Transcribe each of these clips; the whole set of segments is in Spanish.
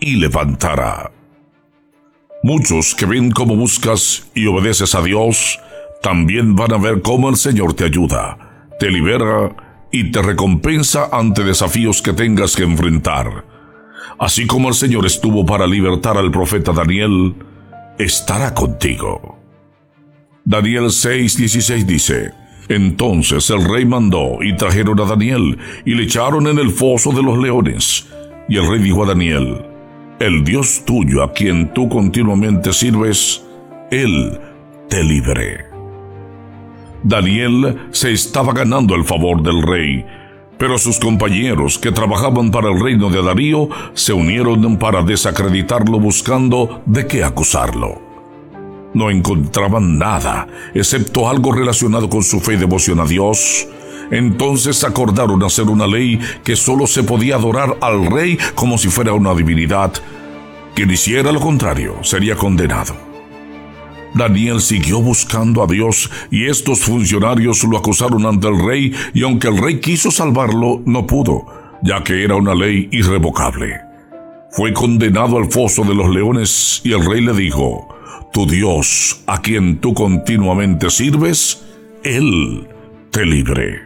y levantará. Muchos que ven cómo buscas y obedeces a Dios, también van a ver cómo el Señor te ayuda, te libera y te recompensa ante desafíos que tengas que enfrentar. Así como el Señor estuvo para libertar al profeta Daniel, estará contigo. Daniel 6:16 dice: Entonces el rey mandó y trajeron a Daniel y le echaron en el foso de los leones. Y el rey dijo a Daniel: El Dios tuyo a quien tú continuamente sirves, Él te libre. Daniel se estaba ganando el favor del rey, pero sus compañeros que trabajaban para el reino de Darío se unieron para desacreditarlo buscando de qué acusarlo. No encontraban nada, excepto algo relacionado con su fe y devoción a Dios. Entonces acordaron hacer una ley que solo se podía adorar al rey como si fuera una divinidad. Quien hiciera lo contrario sería condenado. Daniel siguió buscando a Dios y estos funcionarios lo acusaron ante el rey, y aunque el rey quiso salvarlo, no pudo, ya que era una ley irrevocable. Fue condenado al foso de los leones y el rey le dijo: Tu Dios, a quien tú continuamente sirves, Él te libre.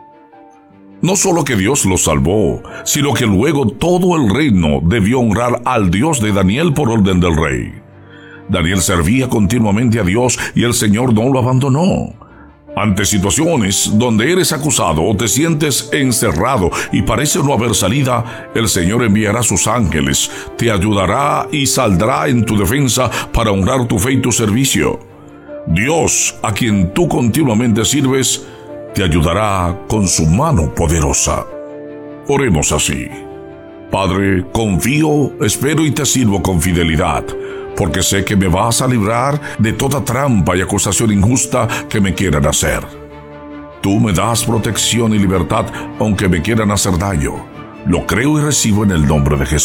No solo que Dios lo salvó, sino que luego todo el reino debió honrar al Dios de Daniel por orden del rey. Daniel servía continuamente a Dios y el Señor no lo abandonó. Ante situaciones donde eres acusado o te sientes encerrado y parece no haber salida, el Señor enviará sus ángeles, te ayudará y saldrá en tu defensa para honrar tu fe y tu servicio. Dios, a quien tú continuamente sirves, te ayudará con su mano poderosa. Oremos así: Padre, confío, espero y te sirvo con fidelidad, porque sé que me vas a librar de toda trampa y acusación injusta que me quieran hacer. Tú me das protección y libertad aunque me quieran hacer daño. Lo creo y recibo en el nombre de Jesús.